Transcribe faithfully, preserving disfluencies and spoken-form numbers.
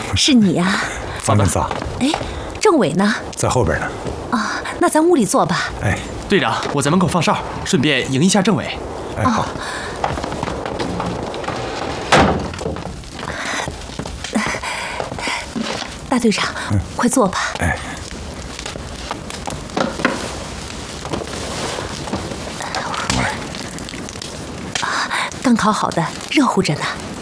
是你呀。 咱们仨。 哎，政委呢？ 在后边呢。 啊，那咱屋里坐吧。 哎， 队长，我在门口放哨，顺便迎一下政委。 哎，好。 大队长，嗯、快坐吧。 哎。 刚烤好的，热乎着呢。